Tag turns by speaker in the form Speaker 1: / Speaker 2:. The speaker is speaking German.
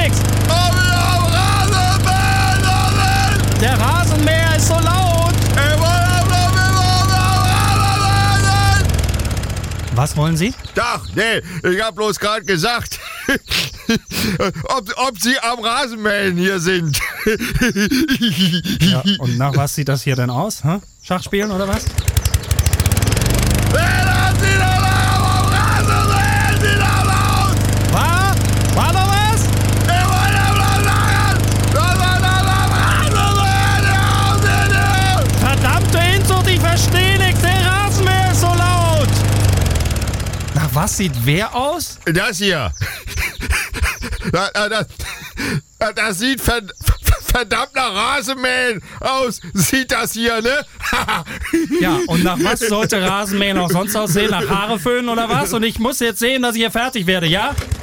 Speaker 1: nix. Der Rasenmäher ist so laut. Was wollen Sie?
Speaker 2: Ach, nee, ich hab bloß gerade gesagt, ob Sie am Rasenmähen hier sind.
Speaker 1: Ja, und nach was sieht das hier denn aus? Hä? Schachspielen oder was? War noch was? Verdammte Inzucht, ich verstehe nichts. Der Rasenmäher ist so laut. Nach was sieht wer aus?
Speaker 2: Das hier. Das sieht verdammt nach Rasenmähen aus. Sieht das hier, ne?
Speaker 1: Ja, und nach was sollte Rasenmähen auch sonst aussehen? Nach Haare föhnen oder was? Und ich muss jetzt sehen, dass ich hier fertig werde, ja?